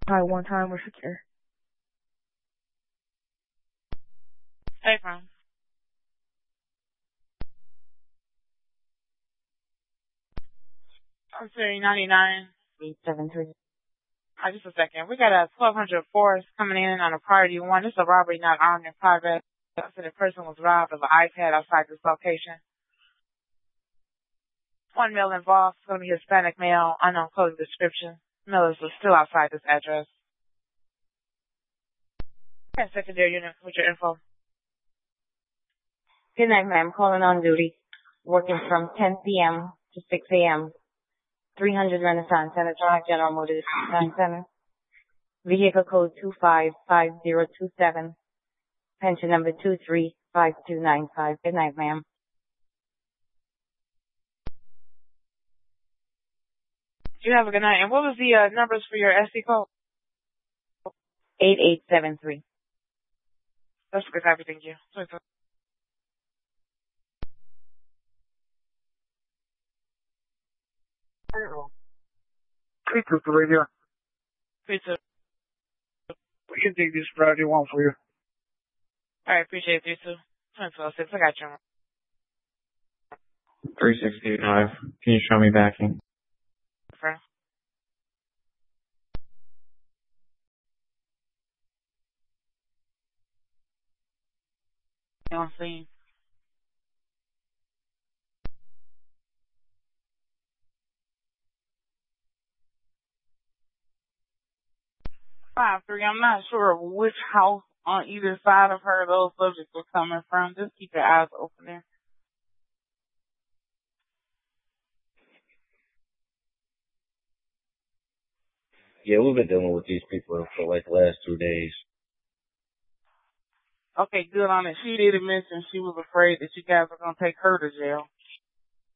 Hi, one time we're secure. Hey, from. I'm Siri 99. 873. Just a second. We got a 1200 force coming in on a priority one. This is a robbery not armed in progress. So the person was robbed of an iPad outside this location. One male involved. It's going to be Hispanic male, unknown clothing description. Male is still outside this address. Okay, secondary unit with your info. Good night, ma'am. Calling on duty. Working from 10 p.m. to 6 a.m. 300 Renaissance Center Drive, General Motors Design Center. Vehicle code 255027. Pension number 235295. Good night, ma'am. You have a good night. And what was the numbers for your SD code? 8873. That's good. Happy. Thank you. Speaker for radio. Pizza. We can take this Friday one for you. All right, appreciate you too. 1206. I got you. 3685. Can you show me backing? Friend. You know what I'm saying? I'm not sure which house on either side of her those subjects were coming from. Just keep your eyes open there. Yeah, we've been dealing with these people for like the last 2 days. Okay, good on it. She did mention she was afraid that you guys were going to take her to jail.